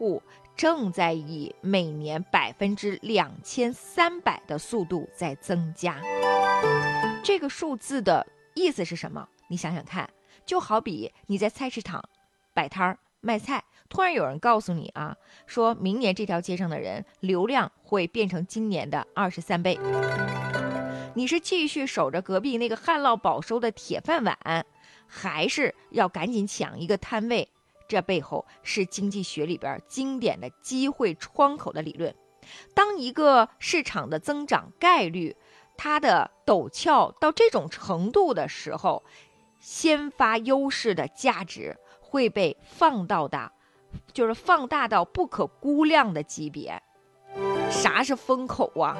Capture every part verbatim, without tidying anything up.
户正在以每年百分之两千三百的速度在增加。这个数字的意思是什么？你想想看，就好比你在菜市场摆摊儿卖菜，突然有人告诉你啊，说明年这条街上的人流量会变成今年的二十三倍。你是继续守着隔壁那个旱涝保收的铁饭碗，还是要赶紧抢一个摊位？这背后是经济学里边经典的机会窗口的理论。当一个市场的增长概率它的陡峭到这种程度的时候，先发优势的价值会被放到大，就是放大到不可估量的级别。啥是风口啊？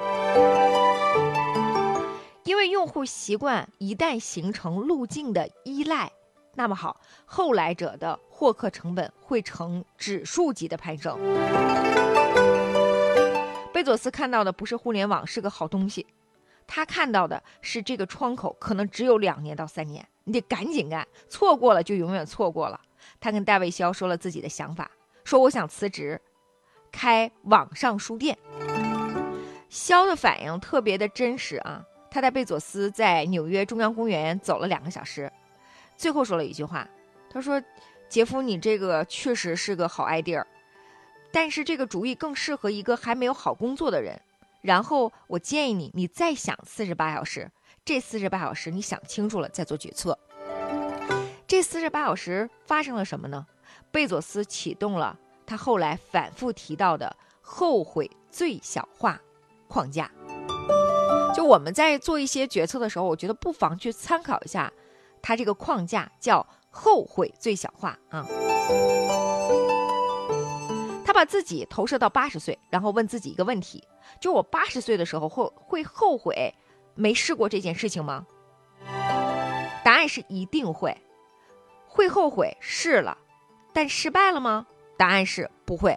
因为用户习惯一旦形成路径的依赖，那么好，后来者的获客成本会呈指数级的攀升。贝佐斯看到的不是互联网是个好东西，他看到的是这个窗口可能只有两年到三年，你得赶紧干，错过了就永远错过了。他跟戴维肖说了自己的想法，说我想辞职，开网上书店。肖的反应特别的真实啊，他带贝佐斯在纽约中央公园走了两个小时，最后说了一句话，他说：杰夫，你这个确实是个好 idea， 但是这个主意更适合一个还没有好工作的人。然后我建议你，你再想四十八小时，这四十八小时你想清楚了再做决策。这四十八小时发生了什么呢？贝佐斯启动了他后来反复提到的后悔最小化框架。就我们在做一些决策的时候，我觉得不妨去参考一下他这个框架，叫后悔最小化啊。他把自己投射到八十岁，然后问自己一个问题，就我八十岁的时候会会后悔没试过这件事情吗？答案是一定会。会后悔试了，但失败了吗？答案是不会。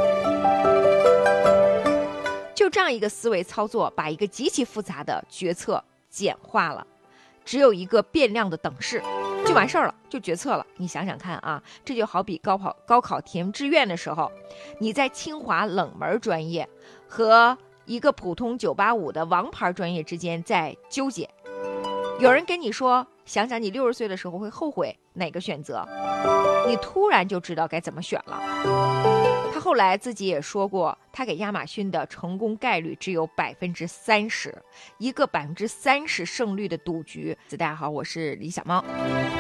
就这样一个思维操作，把一个极其复杂的决策简化了，只有一个变量的等式就完事儿了，就决策了。你想想看啊，这就好比高考高考填志愿的时候，你在清华冷门专业和一个普通九八五的王牌专业之间在纠结。有人跟你说，想想你六十岁的时候会后悔哪个选择，你突然就知道该怎么选了。他后来自己也说过，他给亚马逊的成功概率只有百分之三十，一个百分之三十胜率的赌局。大家好，我是李小猫。